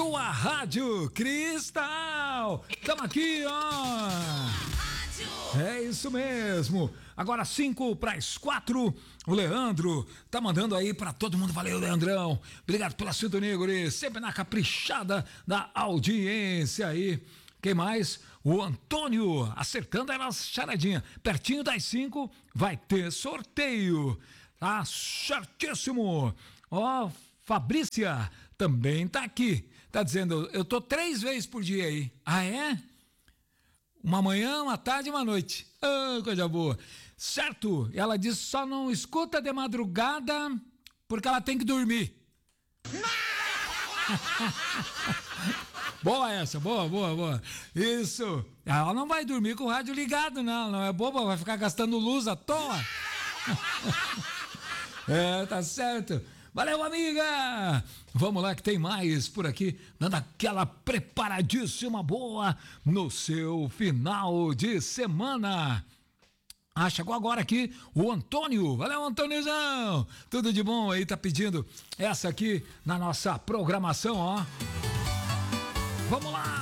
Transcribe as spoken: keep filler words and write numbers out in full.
Tua Rádio Cristal. Tamo aqui, ó. É isso mesmo. Agora cinco para as quatro. O Leandro tá mandando aí para todo mundo. Valeu, Leandrão. Obrigado pela sintonia, guri. Sempre na caprichada da audiência aí. Quem mais? O Antônio, acertando aí nas charadinhas. Pertinho das cinco vai ter sorteio. Tá certíssimo. Ó, Fabrícia também tá aqui. Tá dizendo, eu tô três vezes por dia aí. Ah, é? Uma manhã, uma tarde e uma noite. Ah, coisa boa. Certo, ela diz só não escuta de madrugada porque ela tem que dormir. Boa essa, boa, boa, boa. Isso. Ela não vai dormir com o rádio ligado, não. Não é boba, vai ficar gastando luz à toa. É, tá certo. Valeu, amiga! Vamos lá que tem mais por aqui, dando aquela preparadíssima boa no seu final de semana. Ah, chegou agora aqui o Antônio. Valeu, Antôniozão! Tudo de bom aí, tá pedindo essa aqui na nossa programação, ó. Vamos lá!